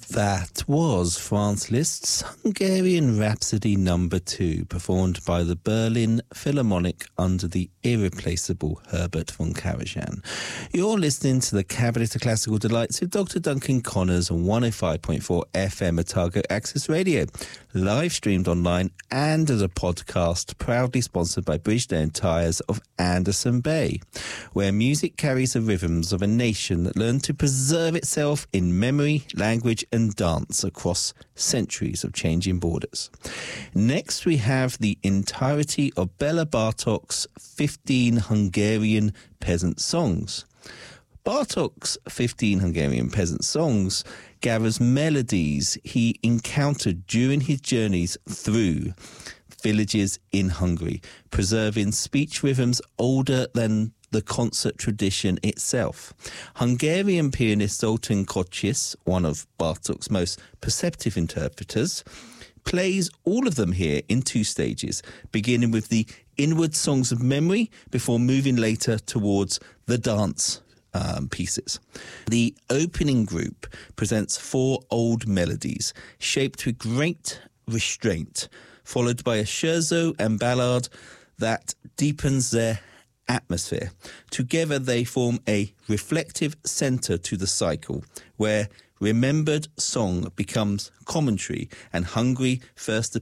That was Franz Liszt's Hungarian Rhapsody No. 2, performed by the Berlin Philharmonic under the irreplaceable Herbert von Karajan. You're listening to the Cabinet of Classical Delights with Dr. Duncan Connors on 105.4 FM Otago Access Radio, live streamed online and as a podcast, proudly sponsored by Bridgestone Tyres of Anderson Bay, where music carries the rhythms of a nation that learned to preserve itself in memory, language and dance across centuries of changing borders. Next, we have the entirety of Bela Bartok's 15 Hungarian peasant songs. Bartok's 15 Hungarian peasant songs gathers melodies he encountered during his journeys through villages in Hungary, preserving speech rhythms older than the concert tradition itself. Hungarian pianist Zoltán Kocsis, one of Bartók's most perceptive interpreters, plays all of them here in two stages, beginning with the inward songs of memory before moving later towards the dance pieces. The opening group presents 4 old melodies shaped with great restraint, followed by a scherzo and ballad that deepens their atmosphere. Together they form a reflective centre to the cycle, where remembered song becomes commentary and Hungary first